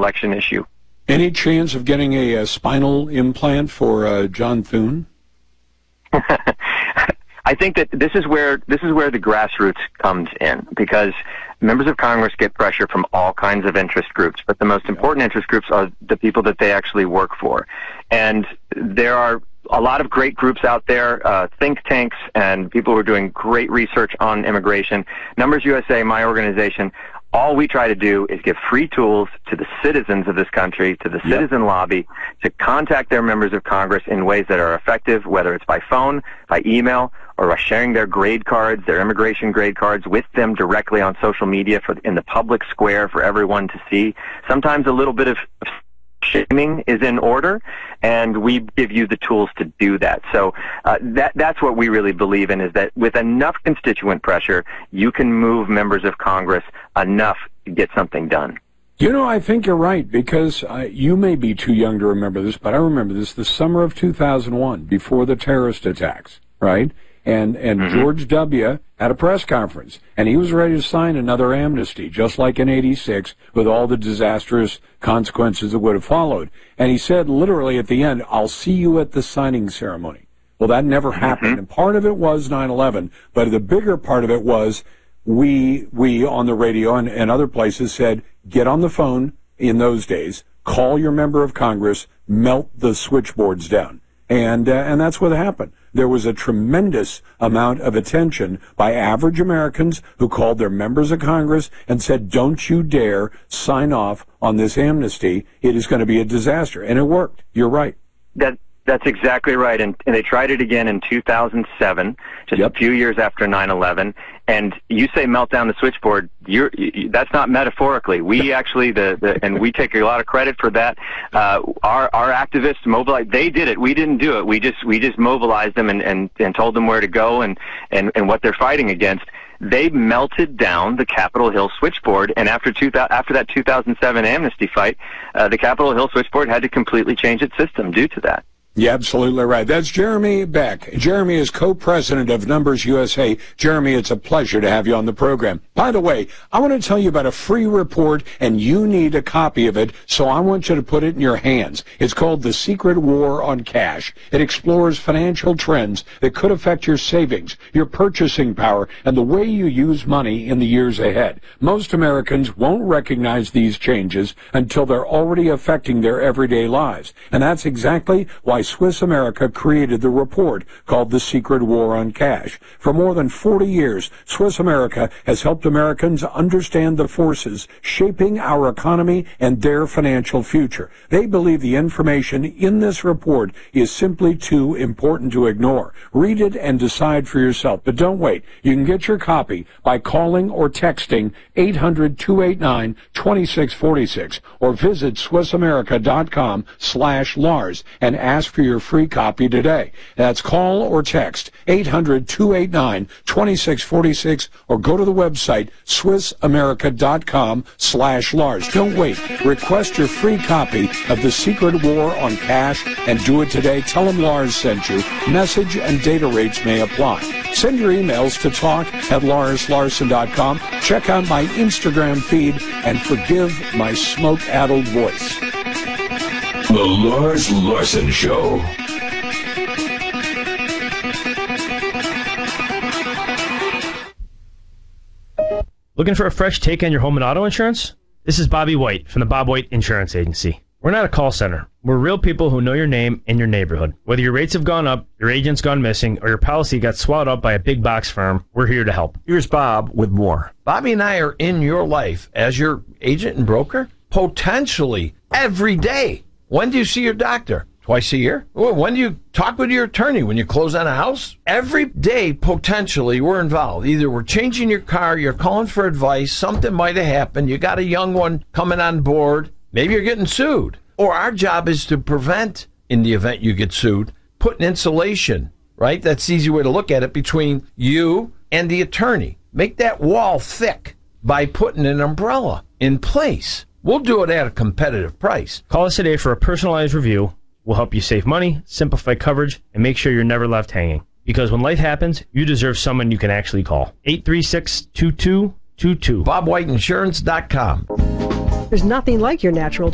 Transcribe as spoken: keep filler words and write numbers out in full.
election issue. Any chance of getting a, a spinal implant for uh, John Thune? I think that this is where this is where the grassroots comes in, because members of Congress get pressure from all kinds of interest groups, but the most important interest groups are the people that they actually work for. And there are a lot of great groups out there, uh, think tanks and people who are doing great research on immigration. Numbers U S A, my organization, all we try to do is give free tools to the citizens of this country, to the Yep. citizen lobby, to contact their members of Congress in ways that are effective, whether it's by phone, by email, or by sharing their grade cards, their immigration grade cards, with them directly on social media for in the public square for everyone to see. Sometimes a little bit of shaming is in order, and we give you the tools to do that. So uh, that that's what we really believe in, is that with enough constituent pressure, you can move members of Congress enough to get something done. You know, I think you're right, because uh, you may be too young to remember this, but I remember this, the summer of two thousand one, before the terrorist attacks, right? And and mm-hmm. George W. had a press conference, and he was ready to sign another amnesty, just like in eighty-six, with all the disastrous consequences that would have followed. And he said literally at the end, "I'll see you at the signing ceremony." Well, that never mm-hmm. happened, and part of it was nine eleven, but the bigger part of it was we, we on the radio and, and other places said, get on the phone in those days, call your member of Congress, melt the switchboards down. And, uh, and that's what happened. There was a tremendous amount of attention by average Americans who called their members of Congress and said, don't you dare sign off on this amnesty. It is going to be a disaster. And it worked. You're right. That That's exactly right. And, and they tried it again in two thousand seven, just yep. a few years after nine eleven. And you say melt down the switchboard. You're, you, that's not metaphorically. We actually, the, the and we take a lot of credit for that. Uh, our our activists mobilized. They did it. We didn't do it. We just we just mobilized them and, and, and told them where to go and, and, and what they're fighting against. They melted down the Capitol Hill switchboard, and after two, after that two thousand seven amnesty fight, uh, the Capitol Hill switchboard had to completely change its system due to that. You're absolutely right. That's Jeremy Beck. Jeremy is co-president of Numbers U S A. Jeremy, it's a pleasure to have you on the program. By the way, I want to tell you about a free report, and you need a copy of it, so I want you to put it in your hands. It's called The Secret War on Cash. It explores financial trends that could affect your savings, your purchasing power, and the way you use money in the years ahead. Most Americans won't recognize these changes until they're already affecting their everyday lives, and that's exactly why Swiss America created the report called The Secret War on Cash. For more than forty years, Swiss America has helped Americans understand the forces shaping our economy and their financial future. They believe the information in this report is simply too important to ignore. Read it and decide for yourself. But don't wait. You can get your copy by calling or texting eight hundred, two eight nine, two six four six or visit SwissAmerica.com slash Lars and ask for your free copy today. That's call or text eight hundred, two eight nine, two six four six or go to the website SwissAmerica.com slash Lars. Don't wait. Request your free copy of The Secret War on Cash and do it today. Tell them Lars sent you. Message and data rates may apply. Send your emails to talk at Lars Larson dot com. Check out my Instagram feed and forgive my smoke-addled voice. The Lars Larson Show. Looking for a fresh take on your home and auto insurance? This is Bobby White from the Bob White Insurance Agency. We're not a call center. We're real people who know your name and your neighborhood. Whether your rates have gone up, your agent's gone missing, or your policy got swallowed up by a big box firm, we're here to help. Here's Bob with more. Bobby and I are in your life as your agent and broker, potentially every day. When do you see your doctor? Twice a year? When do you talk with your attorney? When you close on a house? Every day, potentially, we're involved. Either we're changing your car, you're calling for advice, something might have happened, you got a young one coming on board, maybe you're getting sued. Or our job is to prevent, in the event you get sued, putting insulation, right? That's the easy way to look at it, between you and the attorney. Make that wall thick by putting an umbrella in place. We'll do it at a competitive price. Call us today for a personalized review. We'll help you save money, simplify coverage, and make sure you're never left hanging. Because when life happens, you deserve someone you can actually call. eight three six, two two two two. Bob White Insurance dot com. There's nothing like your natural